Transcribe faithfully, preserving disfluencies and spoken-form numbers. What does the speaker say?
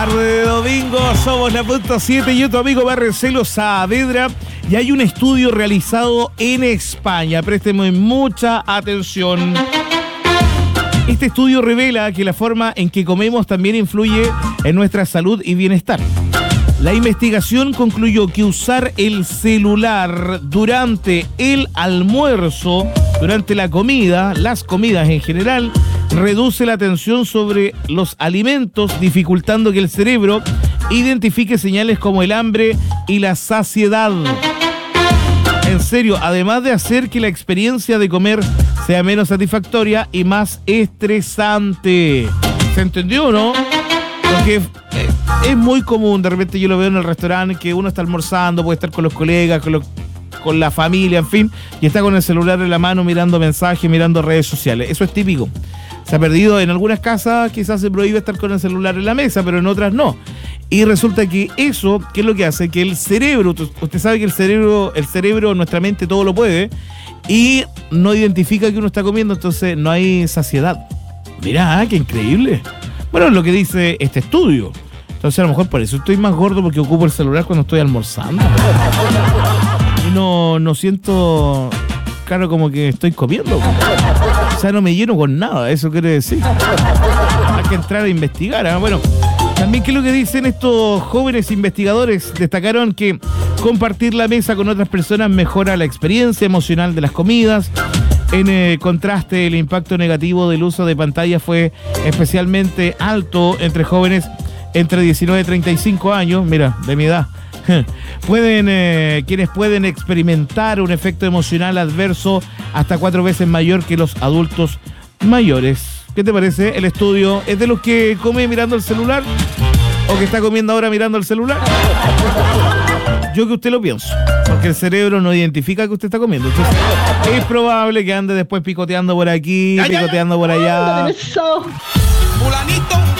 Tarde de domingo, somos la punta siete y tu amigo Barricelo Saavedra. Y hay un estudio realizado en España. Présteme mucha atención. Este estudio revela que la forma en que comemos también influye en nuestra salud y bienestar. La investigación concluyó que usar el celular durante el almuerzo, durante la comida, las comidas en general, reduce la atención sobre los alimentos, dificultando que el cerebro identifique señales como el hambre y la saciedad. En serio, además de hacer que la experiencia de comer sea menos satisfactoria y más estresante. ¿Se entendió o no? Porque es muy común, de repente yo lo veo en el restaurante, que uno está almorzando, puede estar con los colegas, con, los, con la familia, en fin, y está con el celular en la mano mirando mensajes, mirando redes sociales. Eso es típico. Se ha perdido en algunas casas, quizás se prohíbe estar con el celular en la mesa, pero en otras no. Y resulta que eso, ¿qué es lo que hace? Que el cerebro, usted sabe que el cerebro, el cerebro, nuestra mente todo lo puede, y no identifica que uno está comiendo, entonces no hay saciedad. Mirá, qué increíble. Bueno, es lo que dice este estudio. Entonces a lo mejor por eso estoy más gordo, porque ocupo el celular cuando estoy almorzando. Y no, no siento, claro, como que estoy comiendo. O sea, no me lleno con nada, eso quiere decir. Hay que entrar a investigar, ¿eh? Bueno, también, ¿qué es lo que dicen estos jóvenes investigadores? Destacaron que compartir la mesa con otras personas mejora la experiencia emocional de las comidas. En eh, contraste, el impacto negativo del uso de pantallas fue especialmente alto entre jóvenes entre diecinueve y treinta y cinco años, mira, de mi edad. Pueden, eh, quienes pueden experimentar un efecto emocional adverso hasta cuatro veces mayor que los adultos mayores. ¿Qué te parece el estudio? ¿Es de los que come mirando el celular? ¿O que está comiendo ahora mirando el celular? Yo que usted lo pienso, porque el cerebro no identifica que usted está comiendo. Entonces, es probable que ande después picoteando por aquí, ya, picoteando ya, ya. por allá. Fulanito